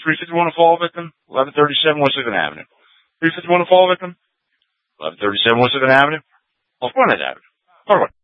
351 to fall victim, 1137 West 2nd Avenue. 351 to fall victim, 1137 West 2nd Avenue, off Gwinnett Avenue. Parkway.